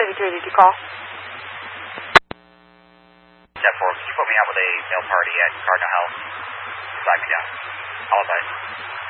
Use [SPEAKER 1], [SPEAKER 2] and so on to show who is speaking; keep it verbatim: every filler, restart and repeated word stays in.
[SPEAKER 1] seventy-three, did you call?
[SPEAKER 2] ten four, can you put me out with a mail party at Cardinal House? Flag me down. Apologize.